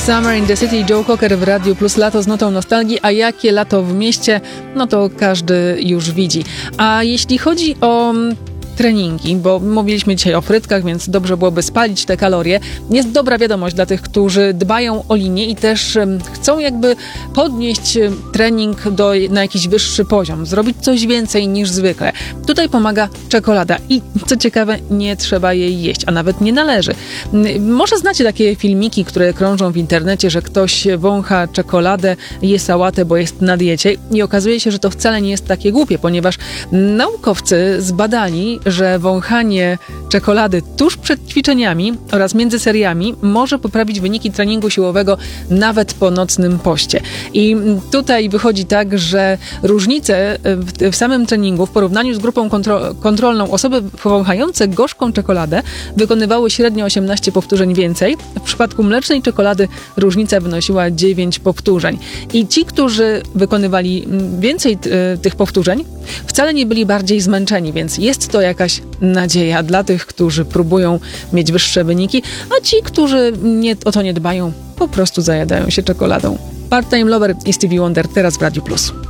Summer in the City, Joe Cocker w Radiu Plus, lato z notą nostalgii, a jakie lato w mieście, no to każdy już widzi. A jeśli chodzi o treningi, bo mówiliśmy dzisiaj o frytkach, więc dobrze byłoby spalić te kalorie. Jest dobra wiadomość dla tych, którzy dbają o linię i też chcą jakby podnieść trening na jakiś wyższy poziom, zrobić coś więcej niż zwykle. Tutaj pomaga czekolada i co ciekawe, nie trzeba jej jeść, a nawet nie należy. Może znacie takie filmiki, które krążą w internecie, że ktoś wącha czekoladę, je sałatę, bo jest na diecie i okazuje się, że to wcale nie jest takie głupie, ponieważ naukowcy zbadali, że wąchanie czekolady tuż przed ćwiczeniami oraz między seriami może poprawić wyniki treningu siłowego nawet po nocnym poście. I tutaj wychodzi tak, że różnice w samym treningu w porównaniu z grupą kontrolną, osoby wąchające gorzką czekoladę wykonywały średnio 18 powtórzeń więcej. W przypadku mlecznej czekolady różnica wynosiła 9 powtórzeń. I ci, którzy wykonywali więcej tych powtórzeń, wcale nie byli bardziej zmęczeni, więc jest to jakaś nadzieja dla tych, którzy próbują mieć wyższe wyniki, a ci, którzy o to nie dbają, po prostu zajadają się czekoladą. Part-Time Lover i Stevie Wonder teraz w Radiu Plus.